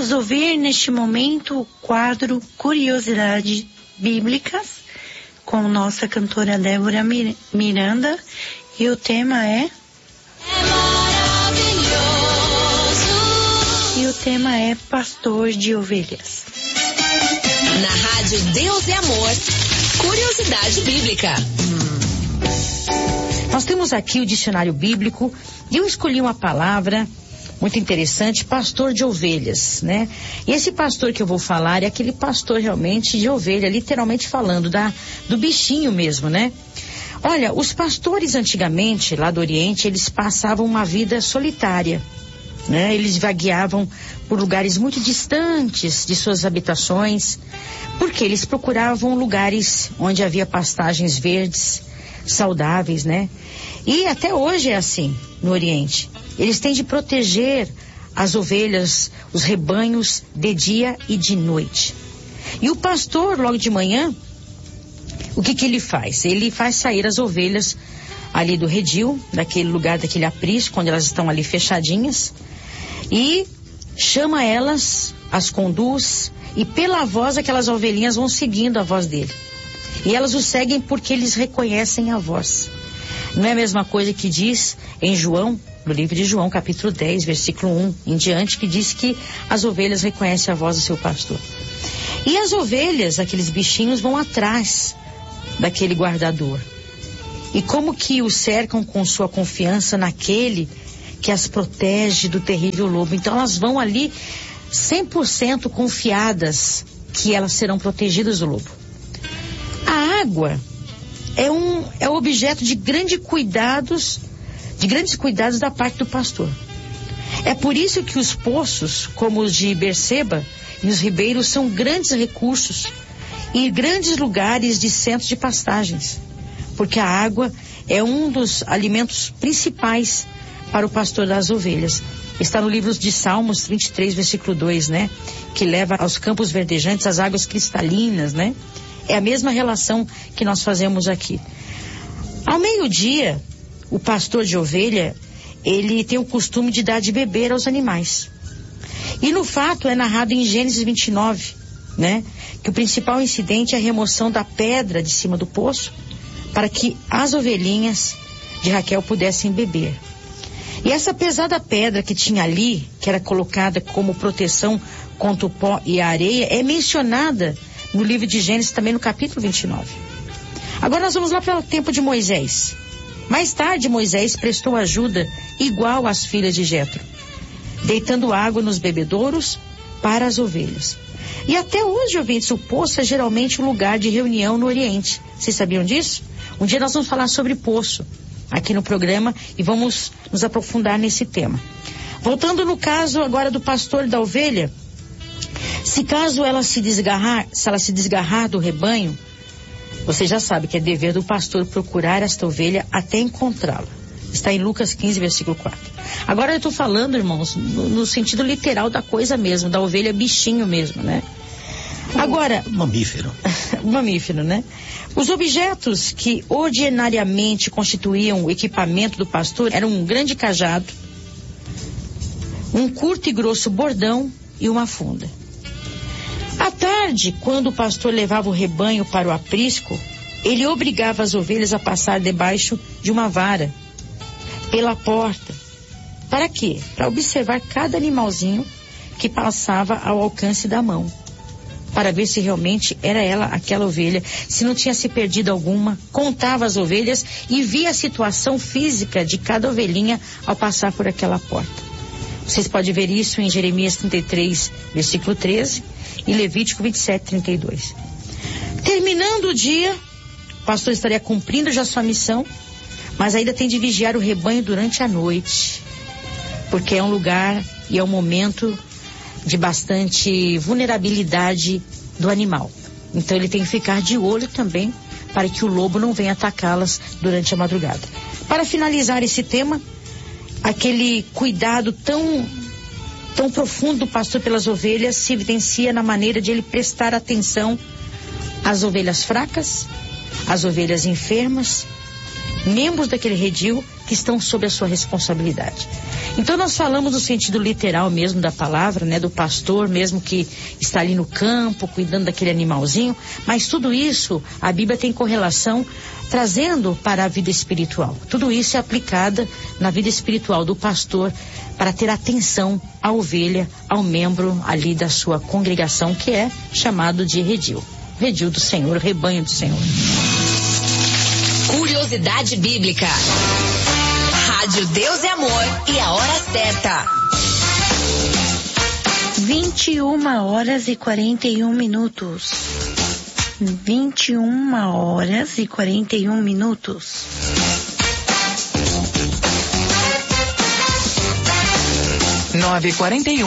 Vamos ouvir neste momento o quadro Curiosidades Bíblicas com nossa cantora Débora Miranda, e o tema é Pastor de Ovelhas. Na Rádio Deus e Amor, Curiosidade Bíblica. Nós temos aqui o dicionário bíblico e eu escolhi uma palavra muito interessante, pastor de ovelhas, né? E esse pastor que eu vou falar é aquele pastor realmente de ovelha, literalmente falando do bichinho mesmo, né? Olha, os pastores antigamente, lá do Oriente, eles passavam uma vida solitária, né? Eles vagueavam por lugares muito distantes de suas habitações, porque eles procuravam lugares onde havia pastagens verdes, saudáveis, né? E até hoje é assim no Oriente. Eles têm de proteger as ovelhas, os rebanhos, de dia e de noite. E o pastor, logo de manhã, o que ele faz? Ele faz sair as ovelhas ali do redil, daquele lugar, daquele aprisco, quando elas estão ali fechadinhas, e chama elas, as conduz, e pela voz aquelas ovelhinhas vão seguindo a voz dele. E elas o seguem porque eles reconhecem a voz. Não é a mesma coisa que diz em João, no livro de João, capítulo 10, versículo 1 em diante, que diz que as ovelhas reconhecem a voz do seu pastor. E as ovelhas, aqueles bichinhos, vão atrás daquele guardador. E como que o cercam com sua confiança naquele que as protege do terrível lobo. Então elas vão ali 100% confiadas que elas serão protegidas do lobo. A água é objeto de grandes cuidados da parte do pastor. É por isso que os poços, como os de Berseba e os ribeiros, são grandes recursos e grandes lugares de centros de pastagens, porque a água é um dos alimentos principais para o pastor das ovelhas. Está no livro de Salmos 33, versículo 2, né? Que leva aos campos verdejantes as águas cristalinas, né? É a mesma relação que nós fazemos aqui. Ao meio-dia, o pastor de ovelha, ele tem o costume de dar de beber aos animais. E no fato é narrado em Gênesis 29, né? Que o principal incidente é a remoção da pedra de cima do poço para que as ovelhinhas de Raquel pudessem beber. E essa pesada pedra que tinha ali, que era colocada como proteção contra o pó e a areia, é mencionada no livro de Gênesis, também no capítulo 29. Agora nós vamos lá para o tempo de Moisés. Mais tarde, Moisés prestou ajuda igual às filhas de Jetro, deitando água nos bebedouros para as ovelhas. E até hoje, ouvintes, o poço é geralmente um lugar de reunião no Oriente. Vocês sabiam disso? Um dia nós vamos falar sobre poço aqui no programa e vamos nos aprofundar nesse tema. Voltando no caso agora do pastor da ovelha, se ela se desgarrar do rebanho, você já sabe que é dever do pastor procurar esta ovelha até encontrá-la. Está em Lucas 15, versículo 4. Agora eu estou falando, irmãos, no sentido literal da coisa mesmo, da ovelha bichinho mesmo, né? Agora... Mamífero. Mamífero, né? Os objetos que ordinariamente constituíam o equipamento do pastor eram um grande cajado, um curto e grosso bordão e uma funda. À tarde, quando o pastor levava o rebanho para o aprisco, ele obrigava as ovelhas a passar debaixo de uma vara, pela porta. Para quê? Para observar cada animalzinho que passava ao alcance da mão, para ver se realmente era ela, aquela ovelha, se não tinha se perdido alguma, contava as ovelhas e via a situação física de cada ovelhinha ao passar por aquela porta. Vocês podem ver isso em Jeremias 33, versículo 13 e Levítico 27, 32. Terminando o dia, o pastor estaria cumprindo já sua missão, mas ainda tem de vigiar o rebanho durante a noite, porque é um lugar e é um momento de bastante vulnerabilidade do animal. Então ele tem que ficar de olho também para que o lobo não venha atacá-las durante a madrugada. Para finalizar esse tema, aquele cuidado tão profundo do pastor pelas ovelhas se evidencia na maneira de ele prestar atenção às ovelhas fracas, às ovelhas enfermas, membros daquele redil que que estão sob a sua responsabilidade. Então nós falamos no sentido literal mesmo da palavra, né, do pastor mesmo que está ali no campo, cuidando daquele animalzinho, mas tudo isso, a Bíblia tem correlação trazendo para a vida espiritual. Tudo isso é aplicado na vida espiritual do pastor para ter atenção à ovelha, ao membro ali da sua congregação, que é chamado de redil. Redil do Senhor, rebanho do Senhor. Curiosidade bíblica. Rádio Deus e Amor e a hora certa. 21h41. 21h41. 9h41.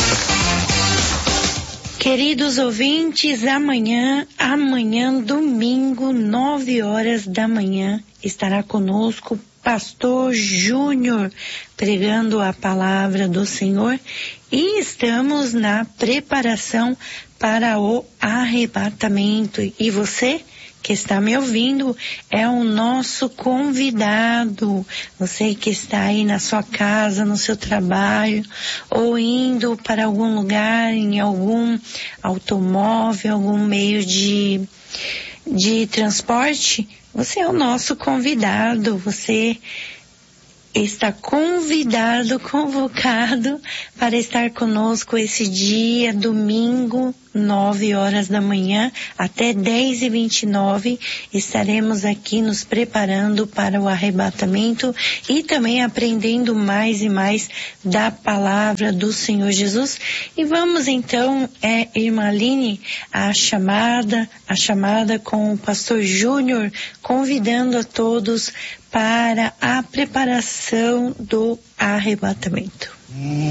Queridos ouvintes, amanhã, domingo, 9h da manhã, estará conosco Pastor Júnior, pregando a palavra do Senhor, e estamos na preparação para o arrebatamento. E você que está me ouvindo é o nosso convidado. Você que está aí na sua casa, no seu trabalho, ou indo para algum lugar, em algum automóvel, algum meio de transporte, você é o nosso convidado. Você está convidado, convocado para estar conosco esse dia, domingo, 9h da manhã, até 10h29, estaremos aqui nos preparando para o arrebatamento e também aprendendo mais e mais da palavra do Senhor Jesus. E vamos então, irmã Aline, a chamada com o pastor Júnior, convidando a todos para a preparação do arrebatamento.